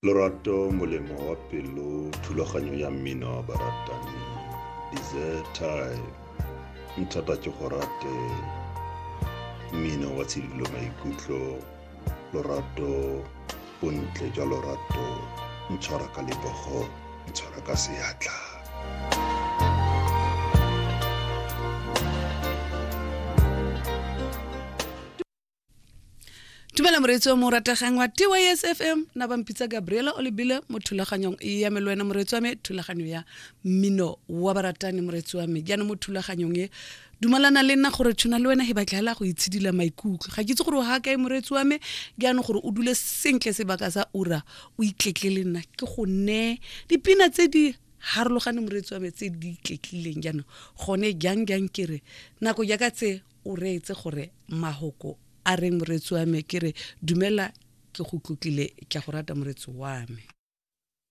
Lorato molemo wa pelo, thulaganyo ya mmino wa baratani, Desert nthata ke go rate mmino wa tshidilo maikutlo, lorato bontle jwa lorato, ntshwara ka lebogo, ntshwara ka seatla. Tumela moretsi wa mo ratagang wa TYS-FM na bampitsa Gabriela Olibile mo thulaganyong ya melwena moretsi wa me thulaganyo ya mmino wa baratani moretsi wa me jana mo thulaganyong e dumalana le nna gore tshwana le wena he batlela go itshidila maikutlo ga ke itse gore ha kae moretsi wa me ke ano gore o dule sentle sebaka sa ura o ikletle le nna ke go ne dipina tse di harologane moretsi wa me tse di ikletlileng jana gone jang kere nako ja ka tse o reetse gore mahoko a reng moretsi wa me kere dumela ke go tlotlile ke go rata moretsi wa me.